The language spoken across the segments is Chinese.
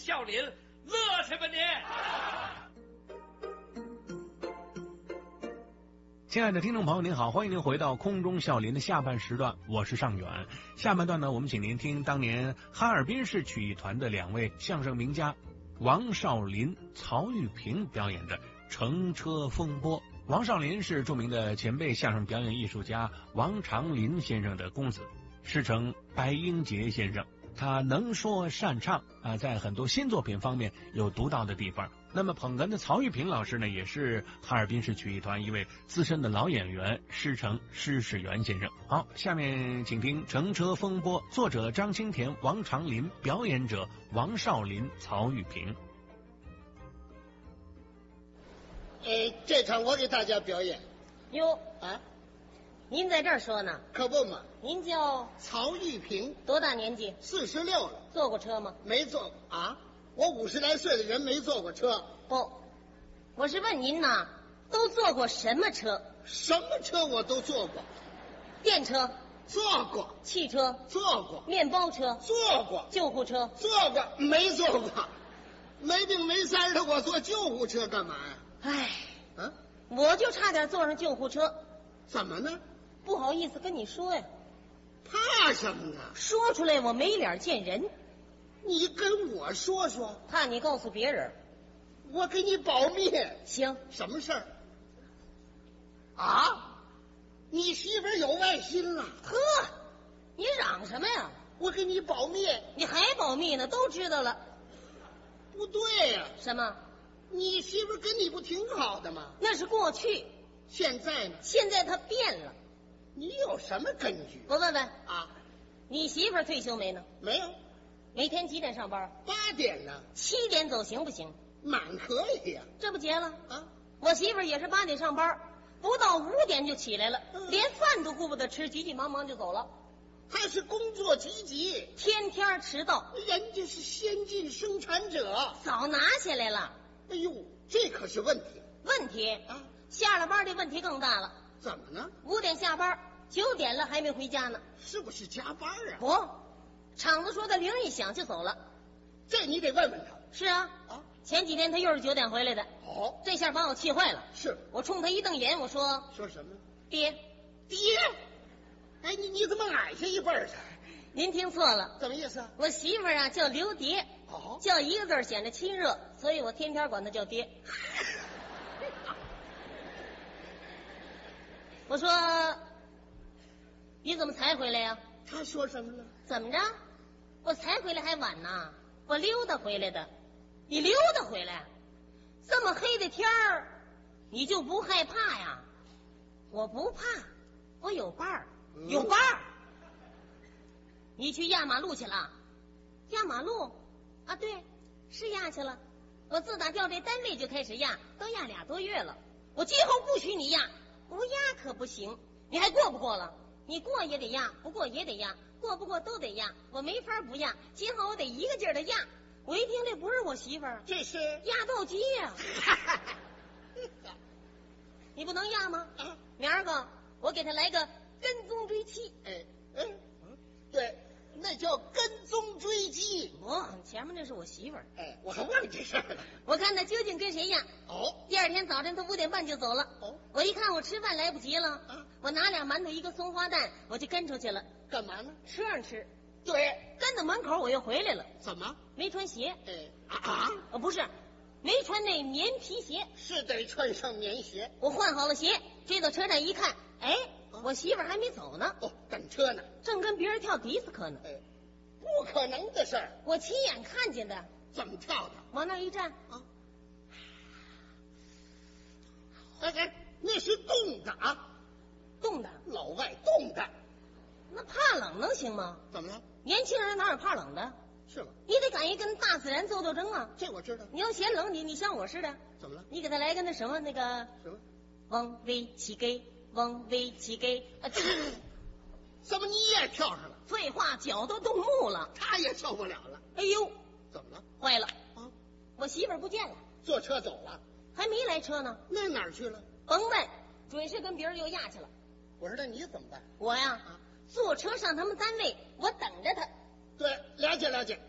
笑林，乐什么你？ 亲爱的听众朋友您好，欢迎您回到空中笑林的下半时段，我是尚远。下半段呢，我们请您听当年哈尔滨市曲艺团的两位相声名家王少林、曹玉平表演的乘车风波。王少林是著名的前辈相声表演艺术家王长林先生的公子，师承白英杰先生。他能说善唱在很多新作品方面有独到的地方。那么捧哏的曹玉平老师呢，也是哈尔滨市曲艺团一位资深的老演员，师承施世元先生。好，下面请听《乘车风波》，作者张清田、王长林，表演者王少林、曹玉平。 这场我给大家表演。 哟啊， 您在这儿说呢？ 可不嘛。 您叫曹玉平， 多大年纪 46了。 坐过车吗？ 没坐过啊，我50来岁的人没坐过车。 不，我是问您呐，都坐过什么车？ 什么车我都坐过。 电车坐过， 汽车坐过， 面包车坐过， 救护车坐过，没坐过。没病没灾的我坐救护车干嘛呀？ 唉， 啊， 我就差点坐上救护车。 怎么呢？ 不好意思跟你说呀。 怕什么呢？ 说出来我没脸见人。 你跟我说说。 怕你告诉别人。 我给你保密。 行。 什么事儿？啊？你媳妇儿有外心了？ 呵，你嚷什么呀？ 我给你保密。 你还保密呢？都知道了。 不对呀。 什么？ 你媳妇儿跟你不挺好的吗？ 那是过去。 现在呢？ 现在她变了。 你有什么根据？ 我问问啊， 你媳妇儿退休没呢？ 没有。 每天几点上班 ？8点呢。 7点走行不行？ 满可以呀。 这不结了啊？ 我媳妇儿也是8点上班，不到5点就起来了，连饭都顾不得吃，急急忙忙就走了。 他是工作积极， 天天迟到。 人家是先进生产者， 早拿下来了。 哎呦，这可是问题。 问题啊？ 下了班的问题更大了。 怎么呢 ？5点下班，9点了还没回家呢。 是不是加班啊？ 不，厂子说的铃一响就走了。 这你得问问他。 是啊。 啊， 前几天他又是9点回来的。 好， 这下把我气坏了。 是我冲他一瞪眼，我说什么？ 爹。 哎，你怎么矮下一辈儿去？ 您听错了。 怎么意思？ 我媳妇儿啊叫刘蝶。 哦， 叫一个字显得亲热，所以我天天管她叫爹。我说你怎么才回来呀？ 他说什么了？ 怎么着？我才回来还晚呢，我溜达回来的。你溜达回来？这么黑的天儿，你就不害怕呀？我不怕，我有伴儿，有伴儿。你去压马路去了？压马路？啊，对，是压去了。我自打调这单位就开始压，都压2多月了。我今后不许你压，不压可不行。你还过不过了？你过也得压，不过也得压，过不过都得压。我没法不压，今后我得一个劲儿的压。我一听这不是我媳妇儿， 这是压斗鸡呀！你不能压吗？ 啊， 明儿个我给他来个跟踪追妻。 对，那叫跟踪追击。 不，前面那是我媳妇儿。 哎，我还忘这事儿了。 我看他究竟跟谁压。 哦， 第二天早晨他5点半就走了。 哦， 我一看我吃饭来不及了， 啊， 我拿2馒头1个松花蛋，我就跟出去了。 干嘛呢？ 车上吃。 对， 跟到门口我又回来了。 怎么？ 没穿鞋。不是，没穿那棉皮鞋。 是得穿上棉鞋。 我换好了鞋，追到车站一看，哎，我媳妇儿还没走呢。 哦，等车呢， 正跟别人跳迪斯科呢。 不可能的事儿。 我亲眼看见的。 怎么跳的？ 往那一站啊，那是冻的啊， 冻的， 老外冻的。 那怕冷能行吗？ 怎么了？ 年轻人哪有怕冷的？ 是吗？ 你得敢于跟大自然斗争啊！ 这我知道。 你要嫌冷，你像我似的。 怎么了？ 你给他来个那什么什么？ 往威起给，往威起给啊！ 怎么你也跳上了？ 废话，脚都冻木了。 他也受不了了。 哎呦， 怎么了？ 坏了啊！ 我媳妇儿不见了， 坐车走了， 还没来车呢。 那哪儿去了？ 甭问，准是跟别人又压去了。 我说那你怎么办？ 我呀，坐车上他们单位，我等着他。 对，了解了解。 哎，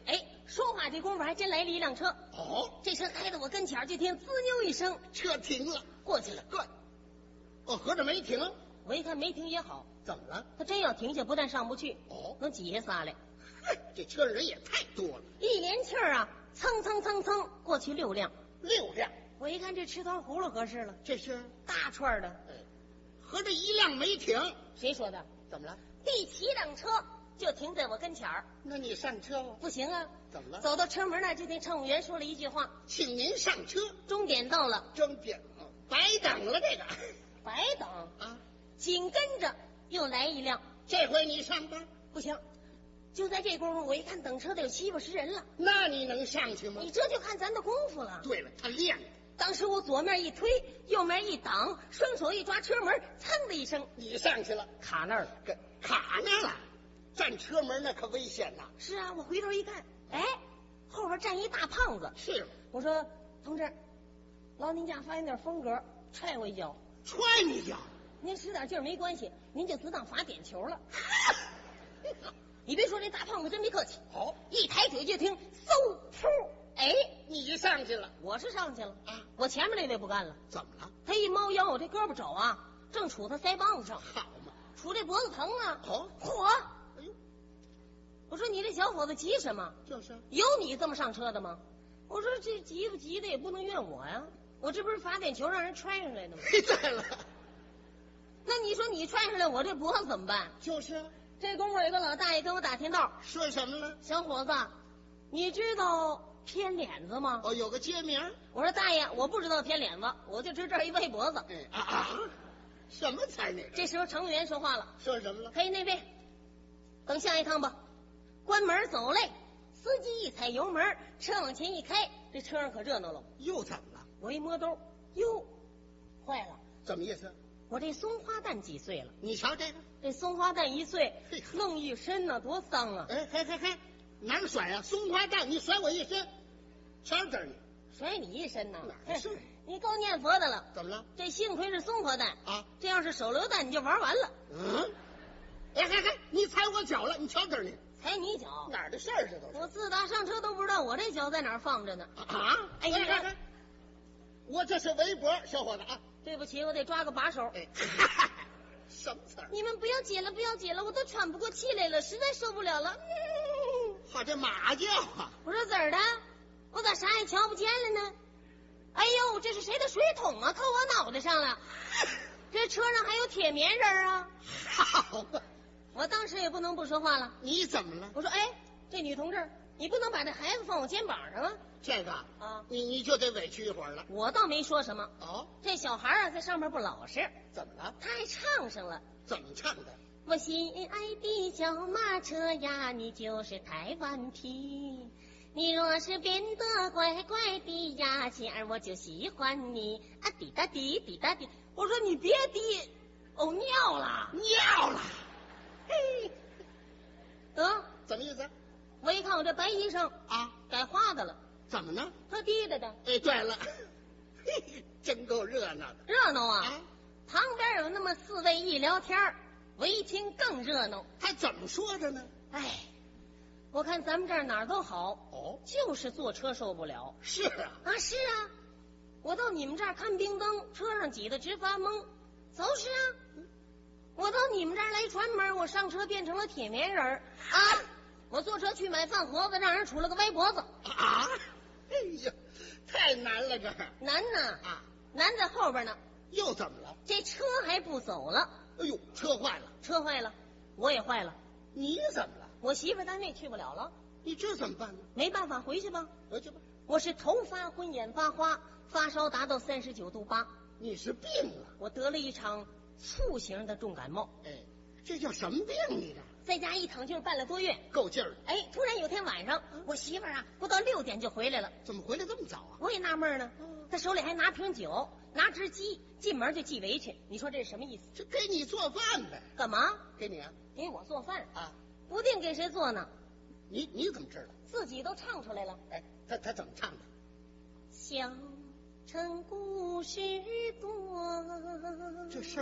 说话这功夫还真来了一辆车。 哦， 这车开到我跟前，就听滋溜一声， 车停了， 过去了。 合着没停。 我一看没停也好， 怎么了？ 他真要停下，不但上不去， 能挤下仨来。 这车人也太多了， 一连气儿啊，蹭蹭蹭蹭过去6辆。 6辆。 我一看这吃糖葫芦合适了， 这是大串的。 合着1辆没停。 谁说的？ 怎么了？ 第7辆车就停在我跟前儿。 那你上车了？ 不行啊！ 怎么了？ 走到车门那儿，就听乘务员说了一句话：“ 请您上车。” 终点到了， 终点了，白等了这个。 白等啊！ 紧跟着又来一辆， 这回你上吧。 不行，就在这功夫，我一看等车得有7、80人了。 那你能上去吗？ 你这就看咱的功夫了。 对了，他练了。 当时我左面一推，右面一挡，双手一抓车门，噌的一声， 你上去了， 卡那儿了。 卡那了，站车门那可危险呐。 是啊，我回头一看，哎，后边站一大胖子。 是。 我说，同志，劳您家发现点风格，踹我一脚。 踹你一脚？ 您使点劲儿没关系，您就只当罚点球了。你别说，这大胖子真没客气。 好， 一抬腿就听嗖噗，哎， 你上去了。 我是上去了啊， 我前面那位不干了。 怎么了？ 他一猫腰，我这胳膊肘啊，正杵他腮帮子上。 好嘛， 杵这脖子疼啊。 哦， 嚯！ 哎呦， 我说你这小伙子急什么？ 就是有你这么上车的吗？我说这急不急的也不能怨我呀，我这不是罚点球让人踹上来的吗？ 对了， 那你说你踹上来，我这脖子怎么办？ 就是这功夫有个老大爷跟我打听道， 说什么了？ 小伙子，你知道偏脸子吗？ 哦，有个街名。 我说大爷，我不知道偏脸子，我就知这儿一歪脖子。 什么才那个？ 这时候乘务员说话了， 说什么了？ 嘿，那位，等下一趟吧。关门走嘞，司机一踩油门，车往前一开，这车上可热闹了。 又怎么了？ 我一摸兜，哟，坏了， 怎么意思？ 我这松花蛋几岁了？ 你瞧这个， 这松花蛋1岁嘿， 弄一身呢，多脏啊！ 哎，嘿，哪儿甩呀？松花蛋，你甩我一身，瞧这儿你甩你一身呢？ 哪儿是？ 你够念佛的了。 怎么了？ 这幸亏是松花蛋啊， 这要是手榴弹你就玩完了。 哎，你踩我脚了，你瞧这儿你踩你脚？ 哪儿的事儿这都是？ 我自打上车都不知道我这脚在哪儿放着呢。 啊！ 哎呀， 我这是围脖，小伙子啊。 对不起，我得抓个把手。 哎，什么词儿？ 你们不要解了，不要解了，我都喘不过气来了，实在受不了了。 好，这马叫啊！ 我说怎儿的？我咋啥也瞧不见了呢？哎呦，这是谁的水桶啊？扣我脑袋上了。这车上还有铁棉人啊！ 好吧， 我当时也不能不说话了。 你怎么了？ 我说，哎，这女同志，你不能把这孩子放我肩膀上啊！ 这个啊， 你就得委屈一会儿了。 我倒没说什么。 哦， 这小孩啊，在上面不老实。 怎么了？ 他还唱上了。 怎么唱的？ 我心爱的小马车呀，你就是太顽皮。你若是变得乖乖的呀，亲儿我就喜欢你啊！滴答滴，滴答滴。我说你别滴，哦，尿了， 尿了。 嘿， 怎么意思？ 我一看我这白衣裳啊， 改花的了。 怎么呢？ 他滴的的。 哎，对了，真够热闹的。 热闹啊！旁边有那么4位一聊天，围听更热闹。 他怎么说的呢？ 哎，我看咱们这儿哪儿都好， 哦， 就是坐车受不了。 是啊， 是啊，我到你们这儿看冰灯，车上挤得直发懵。就是啊，我到你们这儿来串门，我上车变成了铁棉人啊！我坐车去买饭盒子，让人杵了个歪脖子啊！哎呀，太难了，这难呐啊， 难在后边呢。 又怎么了？ 这车还不走了。 哎呦，车坏了， 车坏了，我也坏了。 你怎么了？ 我媳妇单位去不了了。 你这怎么办呢？ 没办法，回去吧。 回去吧。 我是头发昏，眼发花，发烧达到39度8。 你是病了？ 我得了一场促型的重感冒。 哎，这叫什么病？你这在家一躺就是半个多月， 够劲儿的。 哎，突然有天晚上，我媳妇儿啊，不到6点就回来了。 怎么回来这么早啊？ 我也纳闷呢。她手里还拿瓶酒，拿只鸡，进门就系围裙。你说这是什么意思？ 这给你做饭呗。 干嘛？ 给你啊？ 给我做饭啊？ 不定给谁做呢。 你怎么知道？ 自己都唱出来了。 哎，他怎么唱的？ 小城故事多， 这事